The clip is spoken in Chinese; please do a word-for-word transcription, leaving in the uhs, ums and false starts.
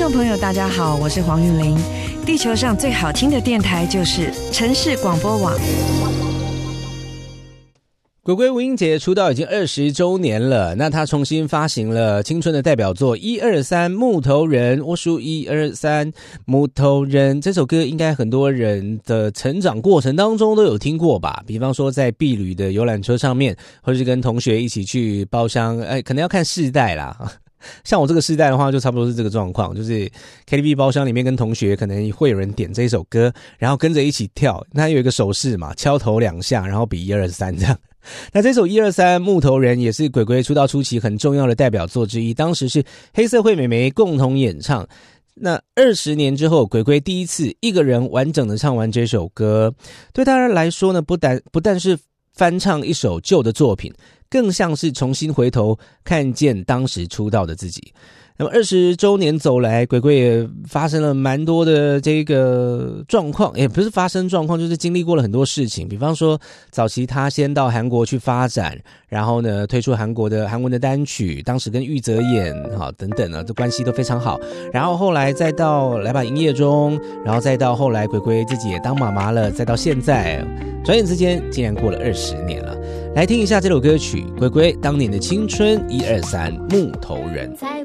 众朋友大家好，我是黄韵玲。地球上最好听的电台就是城市广播网。 鬼鬼吴英杰出道已经二十周年了，那他重新发行了青春的代表作一二三木头人，我数一二三木头人，这首歌应该很多人的成长过程当中都有听过吧，比方说在毕旅的游览车上面，或是跟同学一起去包厢，哎，可能要看世代啦，像我这个世代的话就差不多是这个状况，就是 K T V 包厢里面跟同学可能会有人点这首歌，然后跟着一起跳，那有一个手势嘛，敲头两下然后比一二三这样。那这首一二三木头人也是鬼鬼出道初期很重要的代表作之一，当时是黑社会美眉共同演唱。那二十年之后，鬼鬼第一次一个人完整的唱完这首歌，对他来说呢，不但不但是翻唱一首旧的作品，更像是重新回头看见当时出道的自己。那么二十周年走来，鬼鬼也发生了蛮多的这个状况，也不是发生状况，就是经历过了很多事情。比方说，早期他先到韩国去发展，然后呢推出韩国的韩文的单曲，当时跟玉泽演好等等呢，这关系都非常好。然后后来再到来吧营业中，然后再到后来鬼鬼自己也当妈妈了，再到现在，转眼之间竟然过了二十年了。来听一下这首歌曲，鬼鬼当年的青春一二三木头人。 在